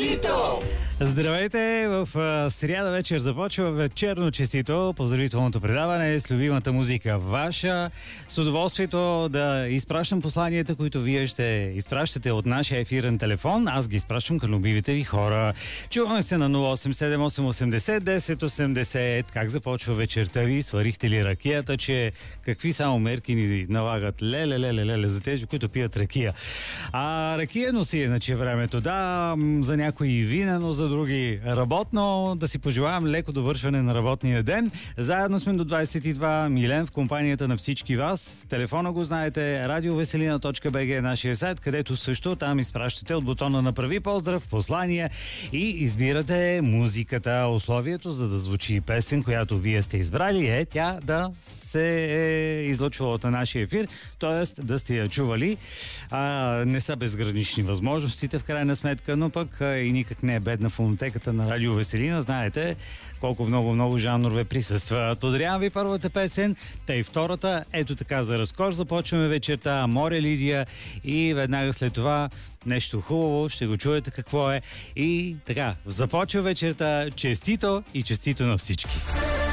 Честито! Здравейте! В сряда вечер започва вечерно честито поздравителното предаване с любимата музика ваша. С удоволствието да изпращам посланията, които вие ще изпращате от нашия ефирен телефон. Аз ги изпращам към любимите ви хора. Чуваме се на 0878801080. Как започва вечерта ви? Сварихте ли ракията, че какви само мерки ни налагат? Леле, за тези, които пият ракия. Ракия си иначе времето. Да, за някои винено, за други работно. Да си пожелавам леко довършване на работния ден. Заедно сме до 22. Милен в компанията на всички вас. Телефона го знаете. radioveselina.bg е нашия сайт, където също там изпращате от бутона направи поздрав, послания и избирате музиката. Условието за да звучи песен, която вие сте избрали е тя да се е излъчвала от нашия ефир, т.е. да сте я чували. Не са безгранични възможностите в крайна сметка, но пък и никак не е бедна фонотеката на Радио Веселина. Знаете колко много жанрове присъства. Подарявам ви първата песен, и втората. Ето така за разкош започваме вечерта. Море Лидия и веднага след това нещо хубаво, ще го чуете какво е. И така, започва вечерта. Честито и честито на всички!